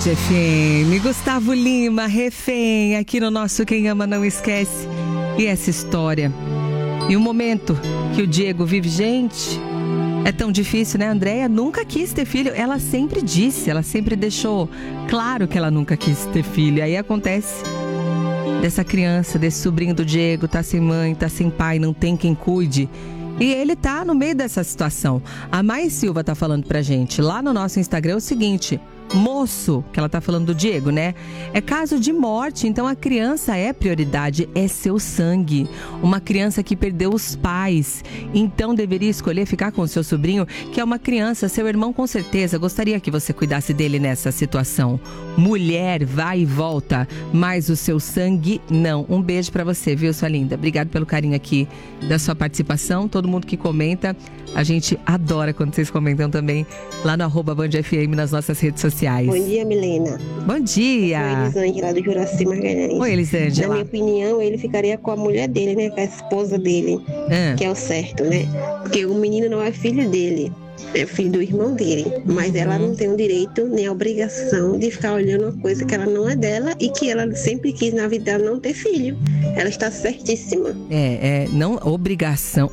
FM. Gustavo Lima, Refém, aqui no nosso Quem Ama Não Esquece. E essa história. E o momento que o Diego vive, gente, é tão difícil, né? A Andréia nunca quis ter filho. Ela sempre disse, ela sempre deixou claro que ela nunca quis ter filho. Aí acontece dessa criança, desse sobrinho do Diego, tá sem mãe, tá sem pai, não tem quem cuide. E ele tá no meio dessa situação. A Mai Silva tá falando pra gente lá no nosso Instagram é o seguinte: moço, que ela tá falando do Diego, né? É caso de morte, então a criança é prioridade, é seu sangue. Uma criança que perdeu os pais, então deveria escolher ficar com o seu sobrinho, que é uma criança, seu irmão com certeza gostaria que você cuidasse dele nessa situação. Mulher, vai e volta, mas o seu sangue não. Um beijo pra você, viu, sua linda? Obrigado pelo carinho aqui da sua participação, todo mundo que comenta. A gente adora quando vocês comentam também lá no @BandFM nas nossas redes sociais. Bom dia, Milena. Bom dia. Eu sou Elisângela, do Juraci Magalhães. Oi, Elisângela. Na minha opinião, ele ficaria com a mulher dele, né? Com a esposa dele, que é o certo, né? Porque o menino não é filho dele, é filho do irmão dele. Mas ela não tem o direito nem a obrigação de ficar olhando uma coisa que ela não é dela e que ela sempre quis na vida dela não ter filho. Ela está certíssima. Não, obrigação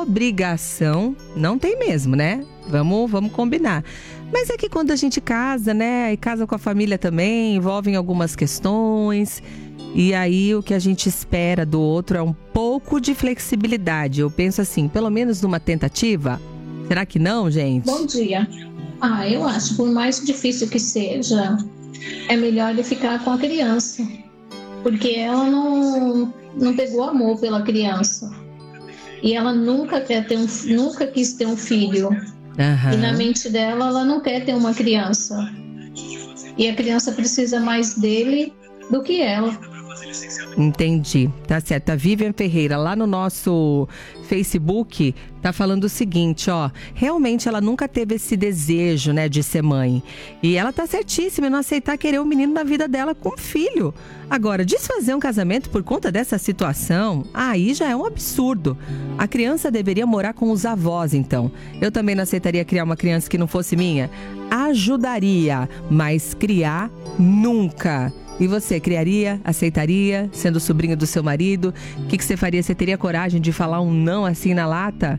não tem mesmo, né? Vamos combinar. Mas é que quando a gente casa, né, e casa com a família também, envolvem algumas questões. E aí o que a gente espera do outro é um pouco de flexibilidade. Eu penso assim, pelo menos numa tentativa. Será que não, gente? Bom dia. Eu acho, por mais difícil que seja, é melhor ele ficar com a criança. Porque ela não pegou amor pela criança. E ela nunca quis ter um filho. E na mente dela, ela não quer ter uma criança. E a criança precisa mais dele do que ela. Entendi, tá certo. A Vivian Ferreira lá no nosso Facebook tá falando o seguinte, ó: realmente ela nunca teve esse desejo, né, de ser mãe. E ela tá certíssima em não aceitar querer um menino na vida dela com filho. Agora, desfazer um casamento por conta dessa situação, aí já é um absurdo. A criança deveria morar com os avós, então. Eu também não aceitaria criar uma criança que não fosse minha. Ajudaria, mas criar nunca. E você, criaria, aceitaria, sendo sobrinho do seu marido? O que você faria? Você teria coragem de falar um não assim na lata?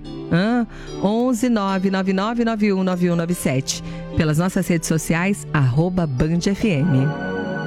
11 999919197. Pelas nossas redes sociais, @BandFM.